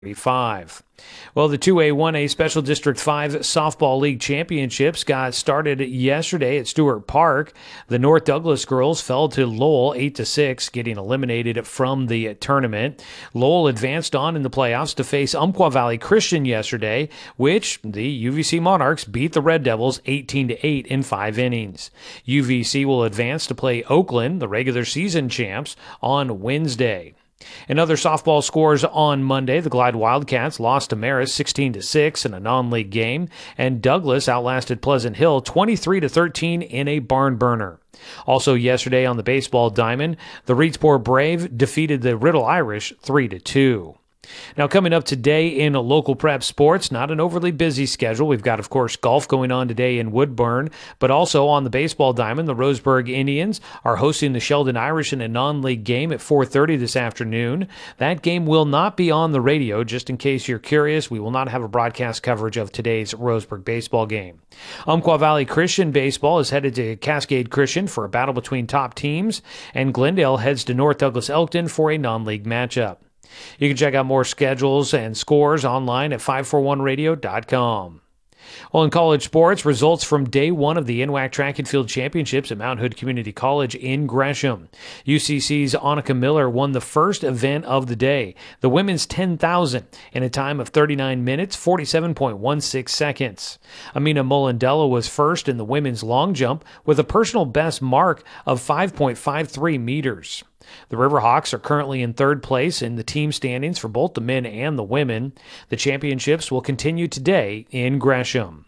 5. Well, the 2A, 1A Special District 5 Softball League Championships got started yesterday at Stewart Park. The North Douglas girls fell to Lowell 8-6, getting eliminated from the tournament. Lowell advanced on in the playoffs to face Umpqua Valley Christian yesterday, which the UVC Monarchs beat the Red Devils 18-8 in 5 innings. UVC will advance to play Oakland, the regular season champs, on Wednesday. In other softball scores on Monday, the Glide Wildcats lost to Marist 16-6 in a non-league game, and Douglas outlasted Pleasant Hill 23-13 in a barn burner. Also yesterday on the baseball diamond, the Reedsport Brave defeated the Riddle Irish 3-2. Now, coming up today in local prep sports, not an overly busy schedule. We've got, of course, golf going on today in Woodburn, but also on the baseball diamond, the Roseburg Indians are hosting the Sheldon Irish in a non-league game at 4:30 this afternoon. That game will not be on the radio, just in case you're curious. We will not have a broadcast coverage of today's Roseburg baseball game. Umpqua Valley Christian baseball is headed to Cascade Christian for a battle between top teams, and Glendale heads to North Douglas Elkton for a non-league matchup. You can check out more schedules and scores online at 541radio.com. Well, in college sports, results from day one of the NWAC Track and Field Championships at Mount Hood Community College in Gresham. UCC's Annika Miller won the first event of the day, the women's 10,000, in a time of 39 minutes, 47.16 seconds. Amina Molendella was first in the women's long jump with a personal best mark of 5.53 meters. The Riverhawks are currently in third place in the team standings for both the men and the women. The championships will continue today in Gresham.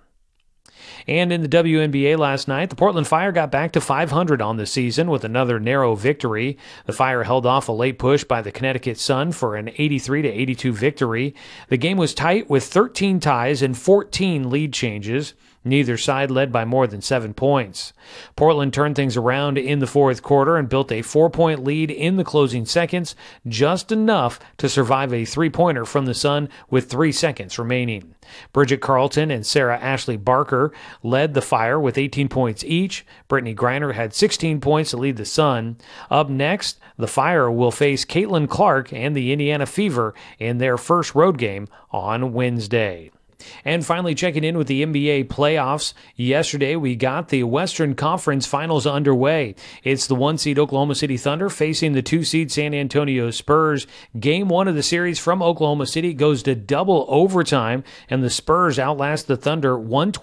And in the WNBA last night, the Portland Fire got back to 500 on the season with another narrow victory. The Fire held off a late push by the Connecticut Sun for an 83-82 victory. The game was tight with 13 ties and 14 lead changes. Neither side led by more than 7 points. Portland turned things around in the fourth quarter and built a 4-point lead in the closing seconds, just enough to survive a three-pointer from the Sun with 3 seconds remaining. Bridget Carlton and Sarah Ashley Barker led the Fire with 18 points each. Brittany Griner had 16 points to lead the Sun. Up next, the Fire will face Caitlin Clark and the Indiana Fever in their first road game on Wednesday. And finally, checking in with the NBA playoffs. Yesterday, we got the Western Conference Finals underway. It's the 1-seed Oklahoma City Thunder facing the 2-seed San Antonio Spurs. Game 1 of the series from Oklahoma City goes to double overtime, and the Spurs outlast the Thunder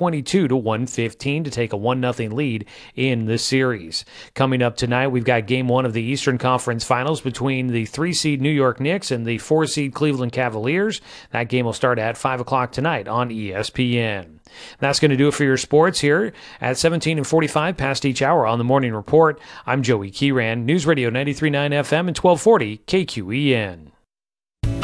122-115 to take a 1-0 lead in the series. Coming up tonight, we've got Game 1 of the Eastern Conference Finals between the 3-seed New York Knicks and the 4-seed Cleveland Cavaliers. That game will start at 5 o'clock tonight on ESPN. That's going to do it for your sports here at 17:45 past each hour on the Morning Report. I'm Joey Kieran, News Radio 93.9 FM and 1240 KQEN.